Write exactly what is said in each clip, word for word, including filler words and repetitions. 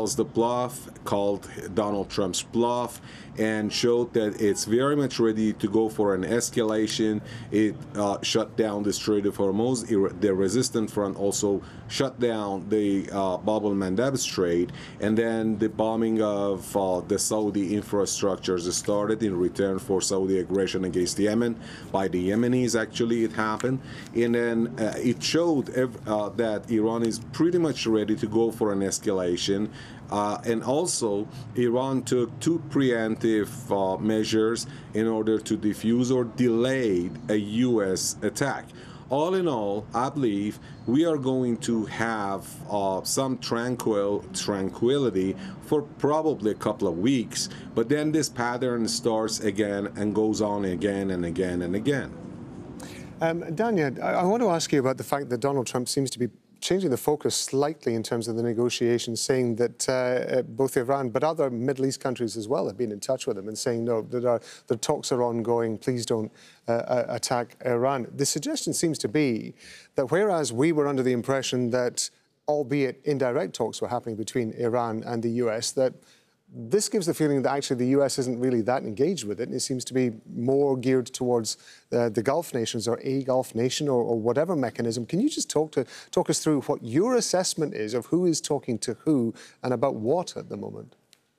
calls the bluff, called Donald Trump's bluff, and showed that it's very much ready to go for an escalation. It uh, shut down the Strait of Hormuz. The resistant front also shut down the uh, Bab el-Mandeb Strait, and then the bombing of uh, the Saudi infrastructures started in return for Saudi aggression against Yemen by the Yemenis. Actually, it happened, and then uh, it showed uh, that Iran is pretty much ready to go for an escalation. Uh, and also, Iran took two preemptive uh, measures in order to defuse or delay a U S attack. All in all, I believe we are going to have uh, some tranquil tranquility for probably a couple of weeks, but then this pattern starts again and goes on again and again and again. Um, Dania, I, I want to ask you about the fact that Donald Trump seems to be changing the focus slightly in terms of the negotiations, saying that uh, both Iran but other Middle East countries as well have been in touch with him and saying, no, that our, the talks are ongoing, please don't uh, attack Iran. The suggestion seems to be that whereas we were under the impression that, albeit indirect talks were happening between Iran and the U S, that this gives the feeling that actually the U S isn't really that engaged with it, and it seems to be more geared towards uh, the Gulf nations or a Gulf nation or, or whatever mechanism. Can you just talk to talk us through what your assessment is of who is talking to who and about what at the moment?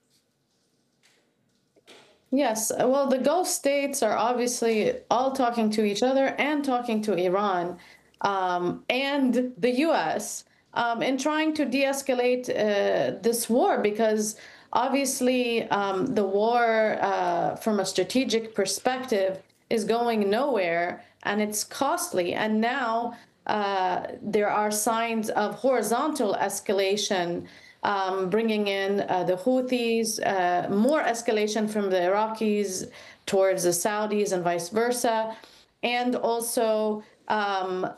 Yes, well, the Gulf states are obviously all talking to each other and talking to Iran um, and the U S um, in trying to de-escalate uh, this war, because obviously, um, the war, uh, from a strategic perspective, is going nowhere, and it's costly. And now uh, there are signs of horizontal escalation, um, bringing in uh, the Houthis, uh, more escalation from the Iraqis towards the Saudis and vice versa, and also um,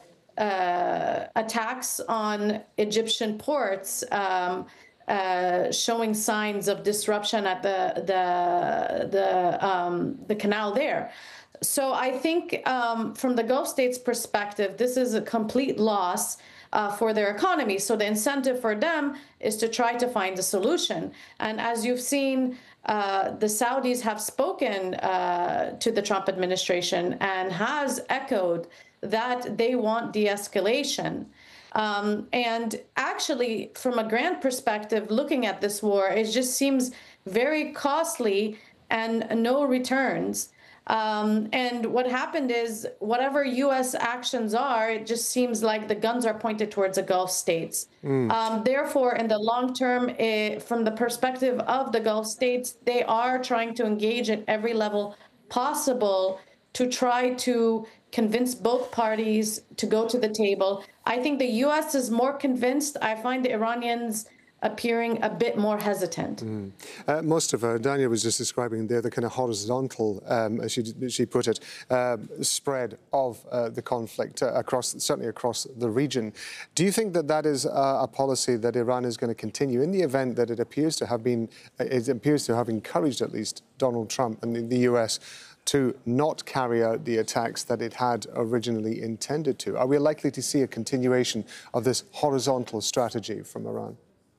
uh, attacks on Egyptian ports, um, Uh, showing signs of disruption at the the the um, the canal there. So I think um, from the Gulf states' perspective, this is a complete loss uh, for their economy. So the incentive for them is to try to find a solution. And as you've seen, uh, the Saudis have spoken uh, to the Trump administration and has echoed that they want de-escalation. Um, and actually, from a grand perspective, looking at this war, it just seems very costly and no returns. Um, and what happened is, whatever U S actions are, it just seems like the guns are pointed towards the Gulf states. Mm. Um, therefore, in the long term, it, from the perspective of the Gulf states, they are trying to engage at every level possible to try to convince both parties to go to the table. I think the U S is more convinced. I find the Iranians appearing a bit more hesitant. Mm. Uh, Mustafa, Dania was just describing there the kind of horizontal, um, as she, she put it, uh, spread of uh, the conflict uh, across, certainly across the region. Do you think that that is uh, a policy that Iran is going to continue in the event that it appears to have been, it appears to have encouraged at least Donald Trump and the, the U S to not carry out the attacks that it had originally intended to? Are we likely to see a continuation of this horizontal strategy from Iran?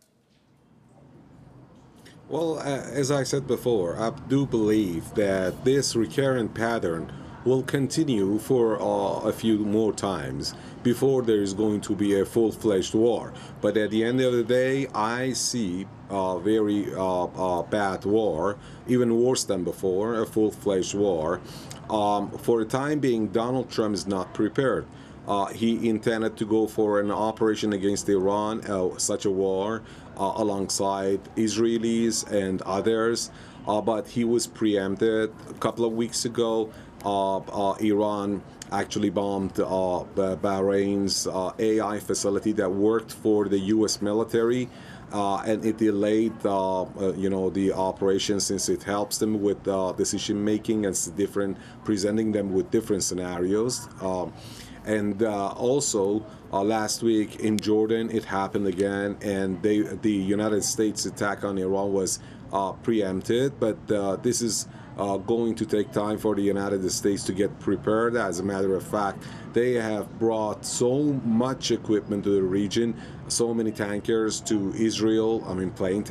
Well, uh, as I said before, I do believe that this recurrent pattern will continue for uh, a few more times before there is going to be a full-fledged war. But at the end of the day, I see a very uh, uh, bad war, even worse than before, a full-fledged war. Um, for the time being, Donald Trump is not prepared. Uh, he intended to go for an operation against Iran, uh, such a war, uh, alongside Israelis and others, uh, but he was preempted. A couple of weeks ago, uh, uh, Iran actually bombed uh, Bahrain's uh, A I facility that worked for the U S military, uh, and it delayed, uh, uh, you know, the operation, since it helps them with uh, decision making and different, presenting them with different scenarios. Um, And uh, also, uh, last week in Jordan, it happened again, and they, the United States attack on Iran was uh, preempted. But uh, this is uh, going to take time for the United States to get prepared. As a matter of fact, they have brought so much equipment to the region, so many tankers to Israel, I mean, plane